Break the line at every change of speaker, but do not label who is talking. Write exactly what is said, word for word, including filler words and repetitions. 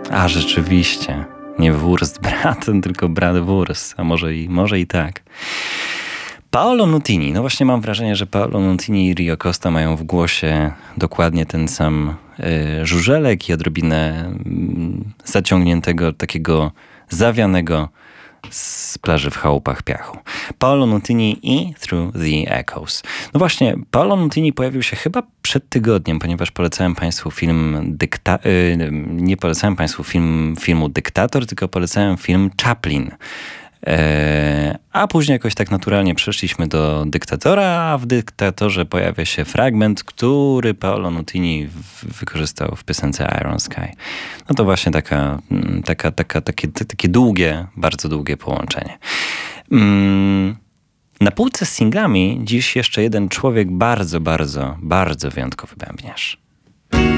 A rzeczywiście, nie Wurst bratem, tylko brat Wurst, a może i, może i tak. Paolo Nutini. No właśnie mam wrażenie, że Paolo Nutini i Rio Costa mają w głosie dokładnie ten sam y, żużelek i odrobinę y, zaciągniętego, takiego zawianego z plaży w chałupach piachu. Paolo Nutini i Through the Echoes. No właśnie, Paolo Nutini pojawił się chyba przed tygodniem, ponieważ polecałem Państwu film dykta... Y, nie polecałem Państwu film, filmu Dyktator, tylko polecałem film Chaplin. A później jakoś tak naturalnie przeszliśmy do Dyktatora, a w Dyktatorze pojawia się fragment, który Paolo Nutini wykorzystał w piosence Iron Sky. No to właśnie taka, taka, taka, takie, takie długie, bardzo długie połączenie. Na półce z singlami dziś jeszcze jeden człowiek bardzo, bardzo, bardzo wyjątkowy bębniarz.